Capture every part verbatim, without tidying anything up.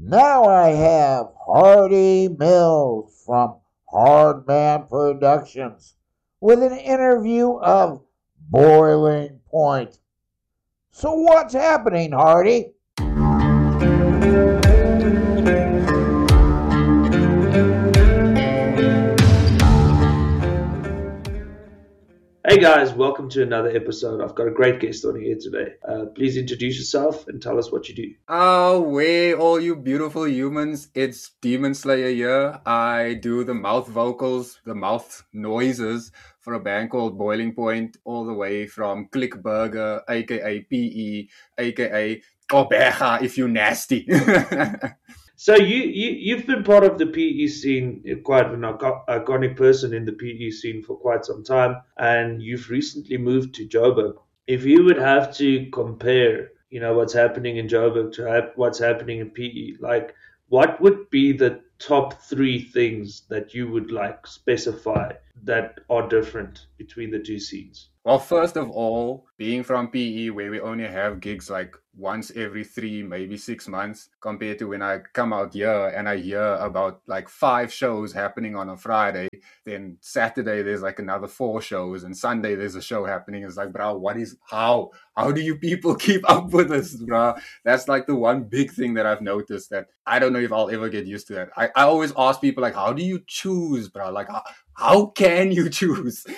Now I have Hardy Mills from Hardman Productions with an interview of Boiling Point. So what's happening, Hardy? Hey guys, welcome to another episode. I've got a great guest on here today. Uh, please introduce yourself and tell us what you do. Oh, way, all you beautiful humans. It's Demon Slayer here. I do the mouth vocals, the mouth noises for a band called Boiling Point, all the way from Clickburger, aka P E, aka Obeja if you nasty. So you, you, you've been part of the P E scene, quite an iconic person in the P E scene for quite some time, and you've recently moved to Joburg. If you would have to compare, you know, what's happening in Joburg to what's happening in P E, like what would be the top three things that you would like specify that are different between the two scenes? Well, first of all, being from P E, where we only have gigs like once every three, maybe six months, compared to when I come out here and I hear about like five shows happening on a Friday, then Saturday there's like another four shows, and Sunday there's a show happening. It's like, bro, what is, how? How do you people keep up with this, bro? That's like the one big thing that I've noticed that I don't know if I'll ever get used to that. I, I always ask people like, how do you choose, bro? Like, how, how can you choose?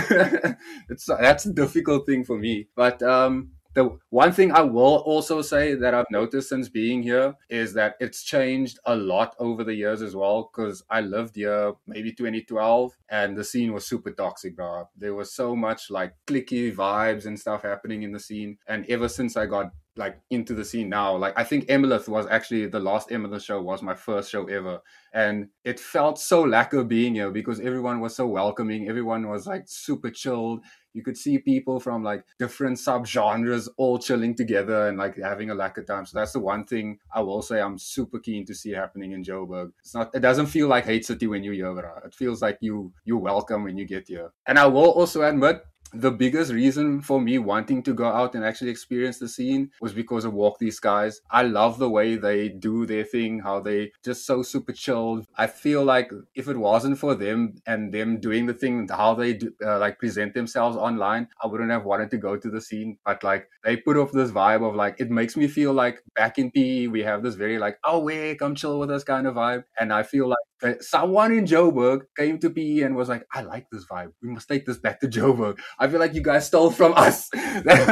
it's That's a difficult thing for me. But um, the one thing I will also say that I've noticed since being here is that it's changed a lot over the years as well, because I lived here maybe twenty twelve and the scene was super toxic, bro. There was so much like cliquey vibes and stuff happening in the scene. And ever since I got like into the scene now, like I think Emilith was actually the last Emilith show was my first show ever, and it felt so lacquer being here because everyone was so welcoming, everyone was like super chilled. You could see people from like different sub-genres all chilling together and like having a lacquer time. So that's the one thing I will say I'm super keen to see happening in Joburg. It's not, it doesn't feel like Hate City when you're here, bro. It feels like you you're welcome when you get here. And I will also admit, the biggest reason for me wanting to go out and actually experience the scene was because of Walk These Skies. I love the way they do their thing, how they just so super chilled. I feel like if it wasn't for them and them doing the thing, how they do, uh, like present themselves online, I wouldn't have wanted to go to the scene. But like they put off this vibe of like, it makes me feel like back in P E, we have this very like, oh, wait, come chill with us kind of vibe. And I feel like someone in Joburg came to P E and was like, I like this vibe. We must take this back to Joburg. I feel like you guys stole from us. But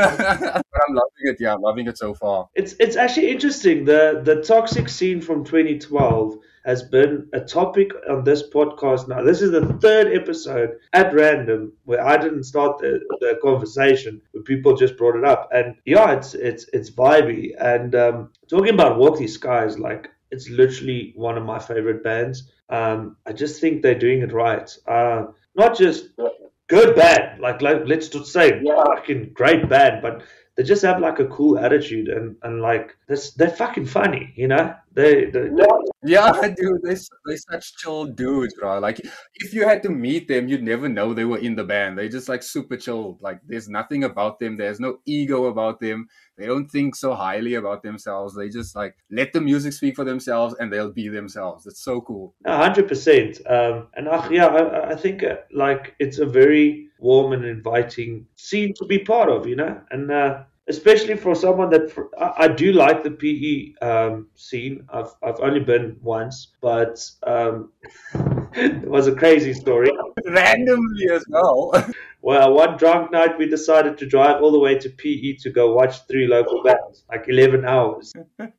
I'm loving it. Yeah, I'm loving it so far. It's it's actually interesting. The the toxic scene from twenty twelve has been a topic on this podcast now. This is the third episode at random where I didn't start the, the conversation, but people just brought it up. And yeah, it's it's it's vibey. And um, talking about Walk These Skies, like, it's literally one of my favorite bands. Um, I just think they're doing it right. Uh, not just good band, like, like let's just say, yeah, fucking great band, but they just have like a cool attitude and, and like this, they're fucking funny, you know. They, they, they yeah, dude, they're, they're such chill dudes, bro. Like, if you had to meet them, you'd never know they were in the band. They just like super chill. Like, there's nothing about them. There's no ego about them. They don't think so highly about themselves. They just like let the music speak for themselves, and they'll be themselves. It's so cool. A hundred percent. Um, and uh, yeah, I, I think uh, like it's a very warm and inviting scene to be part of, you know, and. Uh, Especially for someone that for, I, I do like the P E um, scene. I've I've only been once, but um, it was a crazy story. Randomly as well. Well, one drunk night we decided to drive all the way to P E to go watch three local bands, like eleven hours.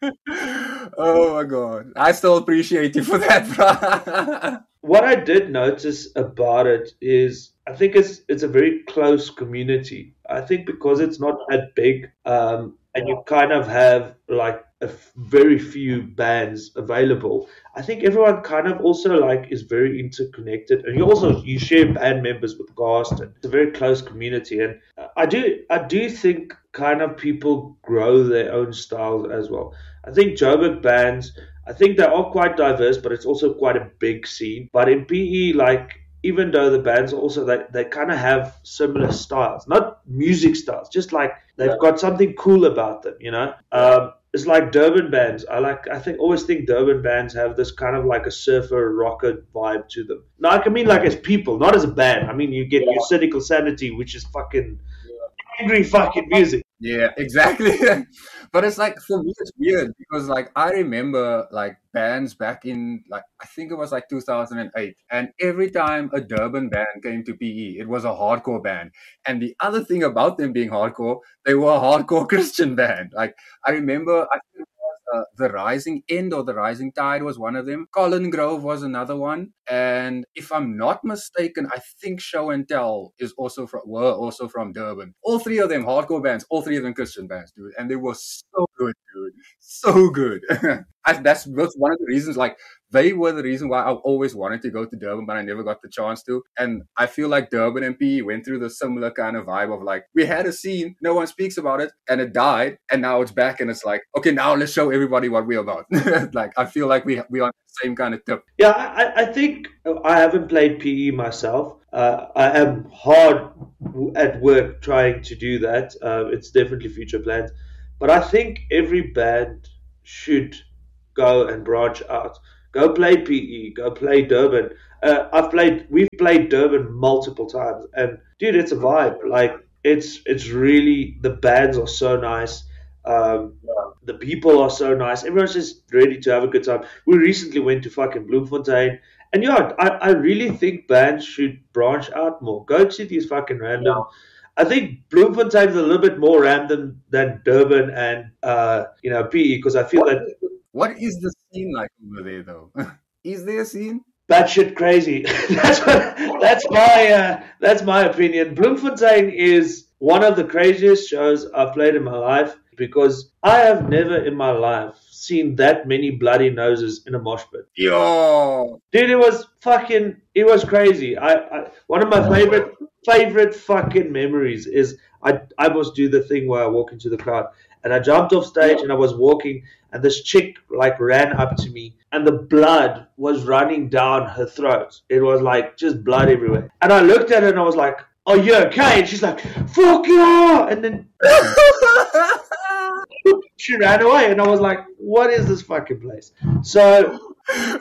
Oh my god! I still appreciate you for that, bro. What I did notice about it is I think it's it's a very close community. I think because it's not that big, um, and you kind of have like a f- very few bands available. I think everyone kind of also like is very interconnected, and you also you share band members with Gast, and it's a very close community. And I do I do think kind of people grow their own styles as well. I think Joburg bands, I think they are quite diverse, but it's also quite a big scene. But in P E, like, even though the bands also, they, they kind of have similar styles, not music styles, just like they've got something cool about them, you know? Um, it's like Durban bands. I like. I think always think Durban bands have this kind of like a surfer rocker vibe to them. No, I mean like as people, not as a band. I mean you get your Cynical Sanity, which is fucking angry fucking music. Yeah, exactly. But it's like for me it's weird because like I remember like bands back in like I think it was like two thousand eight, and every time a Durban band came to P E, it was a hardcore band. And the other thing about them being hardcore, they were a hardcore Christian band. Like I remember I think uh, the Rising End or the Rising Tide was one of them. Colin Grove was another one, and if I'm not mistaken, I think Show and Tell is also from were also from Durban. All three of them hardcore bands, all three of them Christian bands, dude, and they were so good, dude, so good. I, that's, that's one of the reasons. Like they were the reason why I always wanted to go to Durban, but I never got the chance to. And I feel like Durban and P E went through the similar kind of vibe of like, we had a scene, no one speaks about it, and it died, and now it's back, and it's like, okay, now let's show everybody what we're about. Like, I feel like we we are on the same kind of tip. Yeah, I, I think I haven't played P E myself. Uh, I am hard at work trying to do that. Uh, it's definitely future plans. But I think every band should go and branch out. Go play P E. Go play Durban. Uh, I've played. We've played Durban multiple times, and dude, it's a vibe. Like it's it's really the bands are so nice. Um, the people are so nice. Everyone's just ready to have a good time. We recently went to fucking Bloemfontein, and yeah, I, I really think bands should branch out more. Go to these fucking random. I think Bloemfontein is a little bit more random than Durban and uh, you know P E because I feel that. What is the scene like over there, though? Is there a scene? Batshit crazy. that's what, that's my uh, that's my opinion. Bloemfontein is one of the craziest shows I've played in my life because I have never in my life seen that many bloody noses in a mosh pit. Yo, dude, it was fucking. It was crazy. I, I one of my favorite favorite fucking memories is I I must do the thing where I walk into the crowd. And I jumped off stage and I was walking, and this chick like ran up to me, and the blood was running down her throat. It was like just blood everywhere. And I looked at her and I was like, "Are you okay?" And she's like, "Fuck yeah!" And then she ran away, and I was like, "What is this fucking place?" So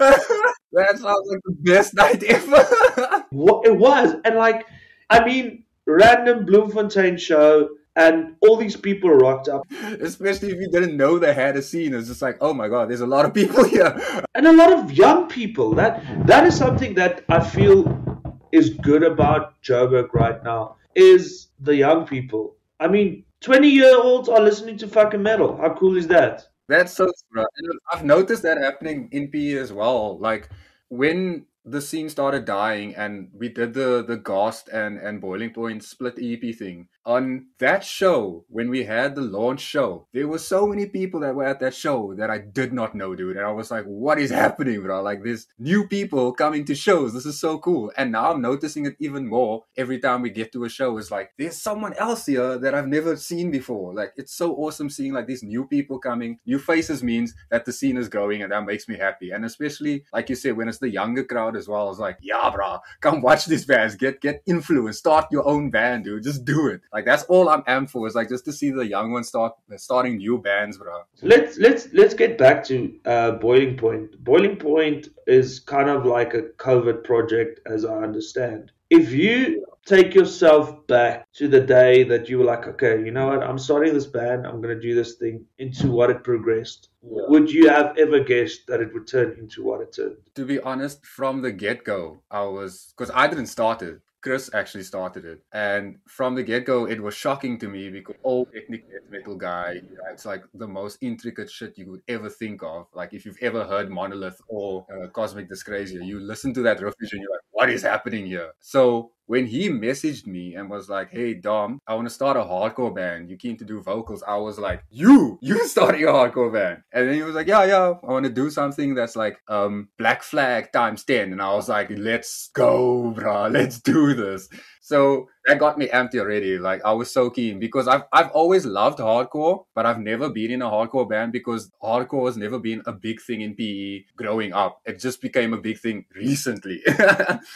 that sounds like the best night ever. What it was, and like, I mean, random Bloemfontein show. And all these people rocked up. Especially if you didn't know they had a scene. It's just like, oh my God, there's a lot of people here. And a lot of young people. That That is something that I feel is good about Joburg right now, is the young people. I mean, twenty-year-olds are listening to fucking metal. How cool is that? That's so right. And I've noticed that happening in P E as well. Like, when the scene started dying and we did the the Ghost and and Boiling Point split E P thing on that show, when we had the launch show, there were so many people that were at that show that I did not know, dude, and I was like, what is happening, bro? Like, there's new people coming to shows. This is so cool. And now I'm noticing it even more every time we get to a show. It's like there's someone else here that I've never seen before. Like, it's so awesome seeing like these new people coming. New faces means that the scene is growing, and that makes me happy. And especially like you said, when it's the younger crowd as well, it's like, yeah, bro, come watch these bands, get get influenced, start your own band, dude, just do it. Like, that's all I'm amped for, is like just to see the young ones start starting new bands, bro. Let's let's let's get back to uh, Boiling Point. Boiling Point is kind of like a COVID project, as I understand. If you take yourself back to the day that you were like, okay, you know what, I'm starting this band, I'm going to do this thing, into what it progressed, yeah. Would you have ever guessed that it would turn into what it turned? To be honest, from the get-go, I was, because I didn't start it. Chris actually started it, and from the get-go it was shocking to me because old ethnic death metal guy, you know, it's like the most intricate shit you could ever think of. Like, if you've ever heard Monolith or uh, Cosmic Dyscrasia, you listen to that riffage and you're like, what is happening here? So when he messaged me and was like, hey Dom, I want to start a hardcore band, you keen to do vocals? I was like, you you starting a hardcore band? And then he was like, yeah yeah I want to do something that's like um Black Flag times ten. And I was like, let's go, bro, let's do this. So that got me amped already. Like, I was so keen because I've I've always loved hardcore, but I've never been in a hardcore band because hardcore has never been a big thing in P E growing up. It just became a big thing recently.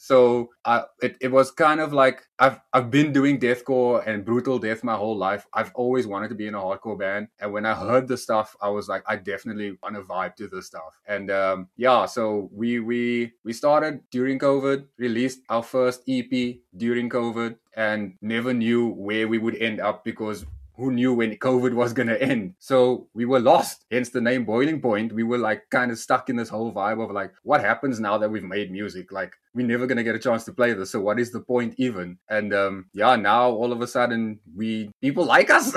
So uh, it, it was kind of like I've I've been doing deathcore and brutal death my whole life. I've always wanted to be in a hardcore band, and when I heard the stuff, I was like, I definitely want to vibe to this stuff. And um, yeah, so we we we started during COVID, released our first E P during COVID, and never knew where we would end up because who knew when COVID was going to end? So we were lost, hence the name Boiling Point. We were like kind of stuck in this whole vibe of like, what happens now that we've made music? Like, we're never going to get a chance to play this. So what is the point even? And um, yeah, now all of a sudden we, people like us.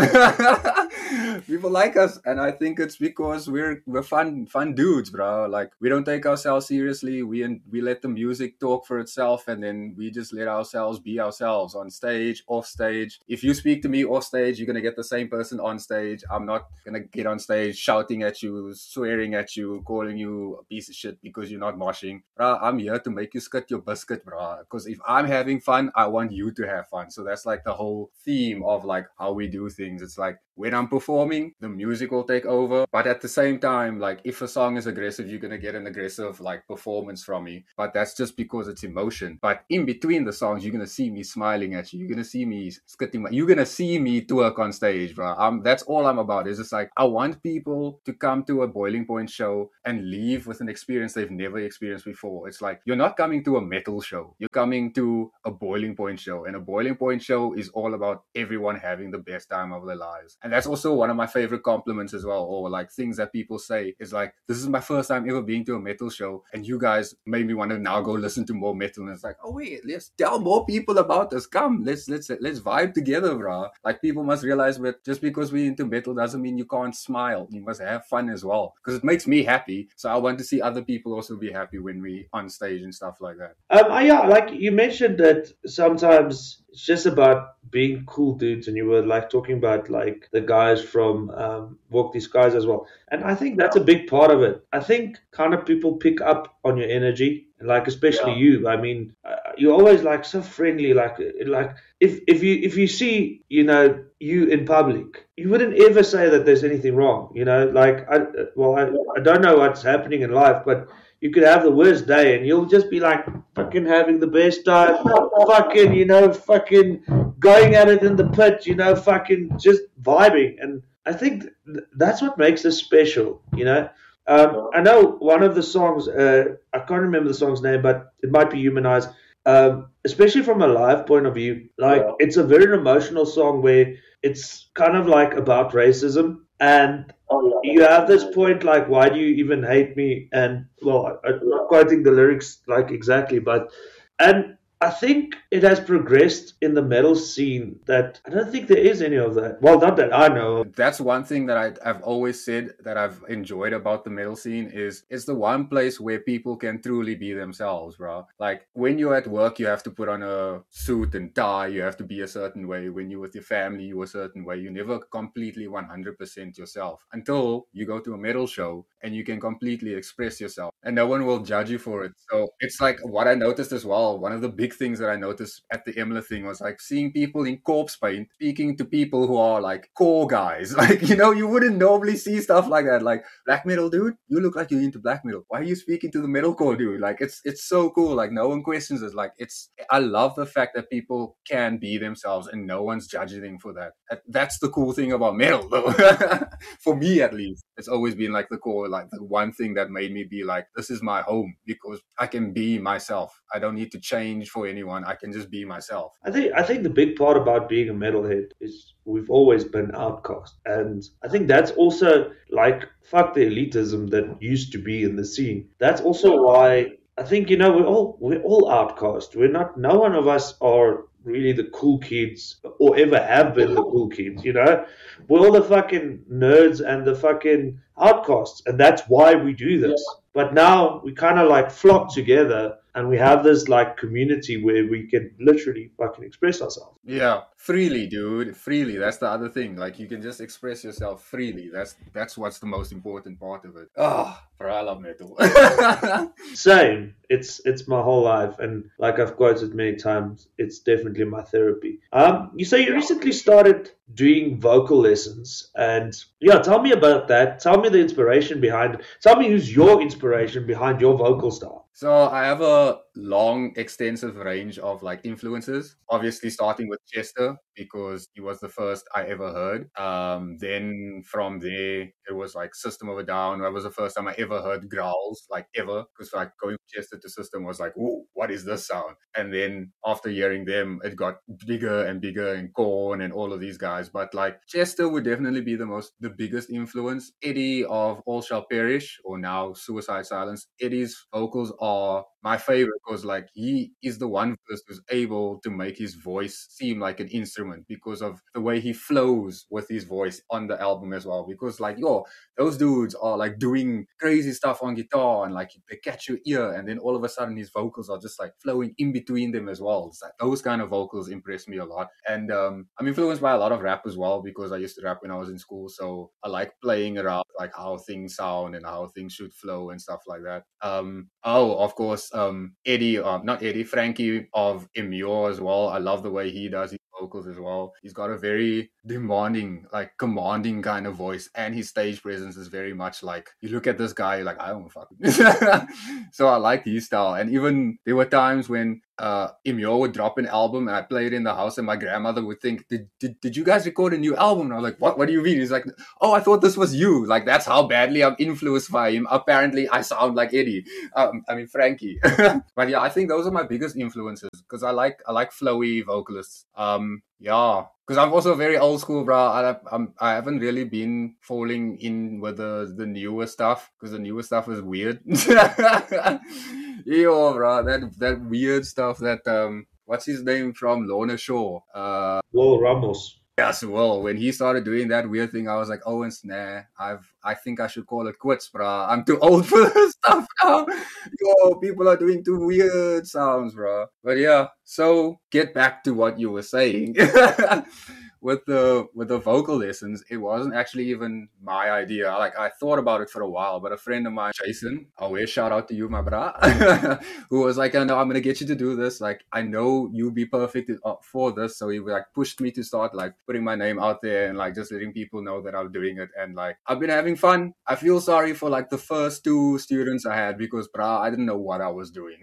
People like us. And I think it's because we're, we're fun, fun dudes, bro. Like, we don't take ourselves seriously. We, we let the music talk for itself. And then we just let ourselves be ourselves on stage, off stage. If you speak to me off stage, you're going to get the same person on stage. I'm not going to get on stage shouting at you, swearing at you, calling you a piece of shit because you're not moshing. Bro, I'm here to make you skit your biscuit, bro. Because if I'm having fun, I want you to have fun. So that's like the whole theme of like how we do things. It's like when I'm performing, the music will take over. But at the same time, like if a song is aggressive, you're going to get an aggressive like performance from me. But that's just because it's emotion. But in between the songs, you're going to see me smiling at you. You're going to see me skitting. You're going to see me twerk on stage, bro. Um, that's all I'm about. It's just like, I want people to come to a Boiling Point show and leave with an experience they've never experienced before. It's like, you're not coming to a metal show. You're coming to a Boiling Point show. And a Boiling Point show is all about everyone having the best time of their lives. And that's also one of my favorite compliments as well, or like things that people say is like, this is my first time ever being to a metal show, and you guys made me want to now go listen to more metal. And it's like, oh wait, let's tell more people about this. Come, let's let's let's vibe together, bro. Like, people must realize that just because we're into metal doesn't mean you can't smile. You must have fun as well, because it makes me happy. So I want to see other people also be happy when we on stage and stuff like that. Um, yeah, like you mentioned that sometimes it's just about being cool dudes, and you were like talking about like the guys from um, Walk These Skies as well. And I think that's a big part of it. I think kind of people pick up on your energy, like especially yeah. you. I mean, uh, you're always like so friendly. Like, like if if you if you see, you know, you in public, you wouldn't ever say that there's anything wrong. You know, like I well, I, I don't know what's happening in life, but you could have the worst day and you'll just be like fucking having the best time, fucking, you know, fucking going at it in the pit, you know, fucking just vibing. And I think th- that's what makes us special, you know. Um, I know one of the songs, uh, I can't remember the song's name, but it might be Humanize. Um, especially from a live point of view, like yeah. It's a very emotional song where it's kind of like about racism. And oh, yeah. you have this point like, why do you even hate me? And well, I, I'm not quoting the lyrics like exactly, but and I think it has progressed in the metal scene that I don't think there is any of that. Well, not that I know of. That's one thing that I, I've always said that I've enjoyed about the metal scene is it's the one place where people can truly be themselves, bro. Like when you're at work, you have to put on a suit and tie. You have to be a certain way. When you're with your family, you're a certain way. You never completely one hundred percent yourself until you go to a metal show and you can completely express yourself and no one will judge you for it. So it's like what I noticed as well. One of the big things that I noticed at the Emla thing was like seeing people in corpse paint speaking to people who are like core guys. Like, you know, you wouldn't normally see stuff like that. Like, black metal dude, you look like you're into black metal. Why are you speaking to the metalcore dude? Like, it's it's so cool. Like, no one questions it. Like, it's I love the fact that people can be themselves and no one's judging them for that. That's the cool thing about metal, though. For me, at least, it's always been like the core, like the one thing that made me be like, this is my home because I can be myself. I don't need to change for anyone. I can just be myself. I think I think the big part about being a metalhead is we've always been outcast, and I think that's also like fuck the elitism that used to be in the scene. That's also why I think, you know, we're all we're all outcast. We're not. No one of us are really the cool kids or ever have been the cool kids. You know, we're all the fucking nerds and the fucking outcasts, and that's why we do this. Yeah. But now we kind of like flock together and we have this like community where we can literally fucking express ourselves. Yeah, freely, dude. Freely. That's the other thing. Like, you can just express yourself freely. That's that's what's the most important part of it. Oh, bro, I love metal. Same. It's it's my whole life, and like I've quoted many times, it's definitely my therapy. Um, you say you recently started doing vocal lessons, and yeah, tell me about that. Tell me the inspiration behind it. Tell me who's your inspiration behind your vocal style. So I have a long, extensive range of like influences. Obviously, starting with Chester because he was the first I ever heard. Um, then from there, it was like System of a Down. That was the first time I ever heard growls, like ever, because like going from Chester to System was like, "Whoa, what is this sound?" And then after hearing them, it got bigger and bigger, and Korn and all of these guys. But like Chester would definitely be the most, the biggest influence. Eddie of All Shall Perish, or now Suicide Silence. Eddie's vocals are my favorite because like he is the one person who's able to make his voice seem like an instrument because of the way he flows with his voice on the album as well. Because like, yo, those dudes are like doing crazy stuff on guitar and like they catch your ear, and then all of a sudden his vocals are just like flowing in between them as well. It's like those kind of vocals impress me a lot. And um, I'm influenced by a lot of rap as well because I used to rap when I was in school. So I like playing around like how things sound and how things should flow and stuff like that. Um, oh, of course, um, Eddie, uh, not Eddie, Frankie of Immure as well. I love the way he does his vocals as well. He's got a very demanding, like commanding kind of voice, and his stage presence is very much like, you look at this guy, you're like, I don't fuck. So I like his style. And even there were times when uh Immure would drop an album and I play it in the house and my grandmother would think, did, did did you guys record a new album? And I was like, what what do you mean? He's like, oh, I thought this was you. Like, that's how badly I'm influenced by him. Apparently I sound like Eddie. um, I mean Frankie. But yeah, I think those are my biggest influences because I like I like flowy vocalists. Um yeah, because I'm also very old school, bro. I I'm, I haven't really been falling in with the the newer stuff because the newer stuff is weird. Yo, bro, that that weird stuff that um, what's his name from Lorna Shore? Uh, Will Ramos. Yes, well, when he started doing that weird thing, I was like, oh, it's nah. I've, I think I should call it quits, bruh. I'm too old for this stuff now. Yo, people are doing too weird sounds, bruh. But yeah, so get back to what you were saying. With the with the vocal lessons, it wasn't actually even my idea. Like, I thought about it for a while, but a friend of mine, Jason, always shout out to you, my bra, who was like, I know I'm gonna get you to do this. Like, I know you'll be perfect for this. So he like pushed me to start like putting my name out there and like just letting people know that I'm doing it. And like, I've been having fun. I feel sorry for like the first two students I had because, bra, I didn't know what I was doing.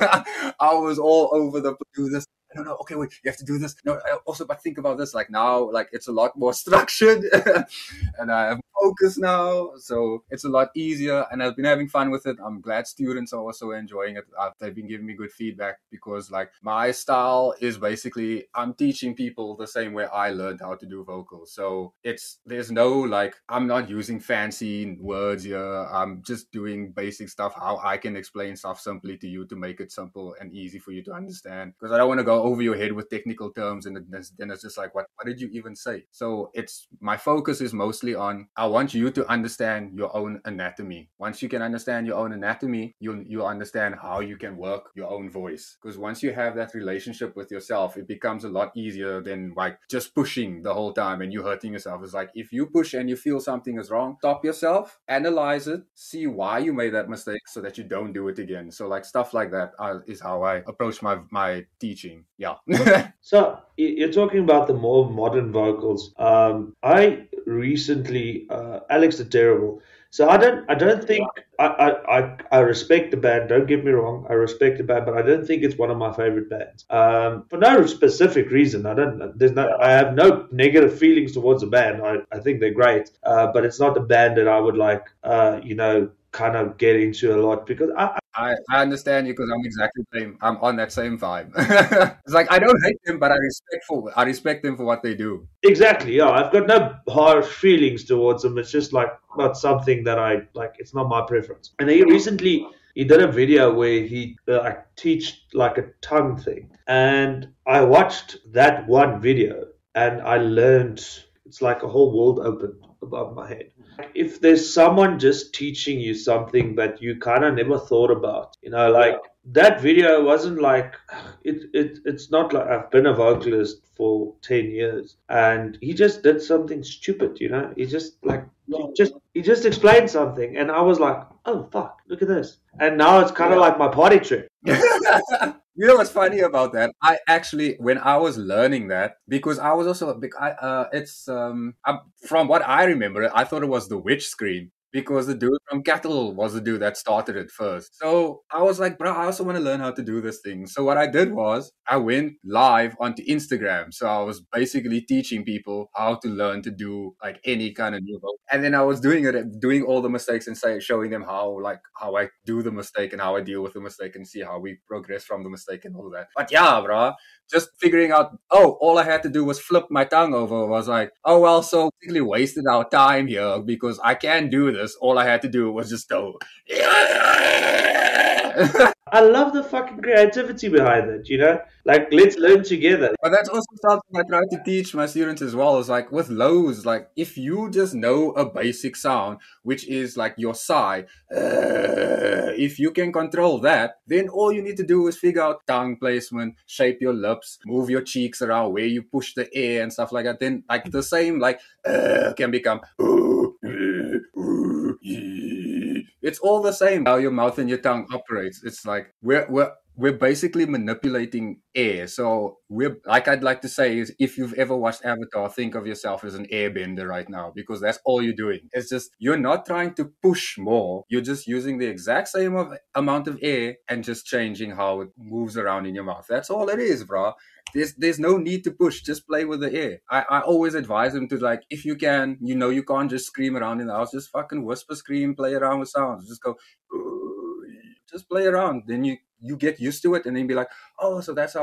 I was all over the do this. No, no, okay, wait, you have to do this. No, also, but think about this. Like, now, like, it's a lot more structured and I have focus now. So it's a lot easier and I've been having fun with it. I'm glad students are also enjoying it. Uh, they've been giving me good feedback because, like, my style is basically I'm teaching people the same way I learned how to do vocals. So it's, there's no, like, I'm not using fancy words here. I'm just doing basic stuff, how I can explain stuff simply to you to make it simple and easy for you to understand. Because I don't want to go over your head with technical terms and then it's just like, what, what did you even say? So it's, my focus is mostly on, I want you to understand your own anatomy. Once you can understand your own anatomy, you'll, you'll understand how you can work your own voice. Because once you have that relationship with yourself, it becomes a lot easier than like just pushing the whole time and you hurting yourself. It's like, if you push and you feel something is wrong, stop yourself, analyze it, see why you made that mistake so that you don't do it again. So like stuff like that uh, is how I approach my, my teaching. Yeah. So you're talking about the more modern vocals. Um, I recently, uh, Alex the Terrible. So I don't, I don't think I, I, I, I respect the band. Don't get me wrong, I respect the band, but I don't think it's one of my favorite bands. Um, for no specific reason. I don't. There's no. I have no negative feelings towards the band. I, I think they're great, uh, but it's not a band that I would like. Uh, you know, kind of get into a lot because I. I, I understand you because I'm exactly the same. I'm on that same vibe. It's like I don't hate them, but I respect for I respect them for what they do. Exactly. Yeah, I've got no harsh feelings towards them. It's just like not something that I like. It's not my preference. And he recently he did a video where he uh, like teach like a tongue thing, and I watched that one video and I learned. It's like a whole world opened above my head. If there's someone just teaching you something that you kind of never thought about, you know, like that video wasn't like, it, it. It's not like I've been a vocalist for ten years and he just did something stupid, you know, he just like, he just, he just explained something and I was like, oh, fuck, look at this. And now it's kind of like my party trick. You know what's funny about that? I actually, when I was learning that, because I was also, I, uh, it's, um, I'm, from what I remember, I thought it was the witch scream. because the dude from Cattle was the dude that started it first. So I was like, bro, I also want to learn how to do this thing. So what I did was I went live onto Instagram. So I was basically teaching people how to learn to do like any kind of new vote. And then I was doing it, doing all the mistakes and say, showing them how like how I do the mistake and how I deal with the mistake and see how we progress from the mistake and all that. But yeah, bro, just figuring out, oh, all I had to do was flip my tongue over. Was like, oh, well, so basically wasted our time here because I can't do this. All I had to do was just go. I love the fucking creativity behind it, you know? Like, let's learn together. But that's also something I try to teach my students as well. Is like with lows, like if you just know a basic sound, which is like your sigh, uh, if you can control that, then all you need to do is figure out tongue placement, shape your lips, move your cheeks around where you push the air and stuff like that. Then like the same like uh, can become. It's all the same how your mouth and your tongue operates. It's like we're we're we're basically manipulating air. So we're like I'd like to say is if you've ever watched Avatar, think of yourself as an airbender right now because that's all you're doing. It's just you're not trying to push more. You're just using the exact same of, amount of air and just changing how it moves around in your mouth. That's all it is, bro. There's there's no need to push. Just play with the air. I, I always advise them to like, if you can, you know, you can't just scream around in the house. Just fucking whisper, scream, play around with sounds. Just go, just play around. Then you you get used to it, and then be like, oh, so that's how